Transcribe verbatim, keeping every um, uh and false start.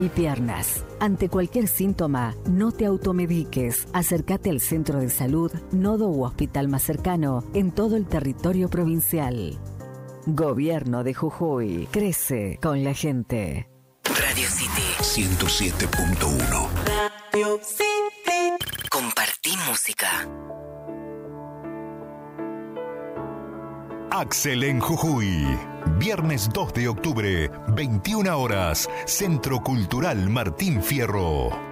y piernas. Ante cualquier síntoma, no te automediques. Acércate al centro de salud, nodo u hospital más cercano en todo el territorio provincial. Gobierno de Jujuy. Crece con la gente. Radio City ciento siete punto uno. Radio City. Compartí música. Axel en Jujuy. Viernes dos de octubre, veintiuna horas, Centro Cultural Martín Fierro.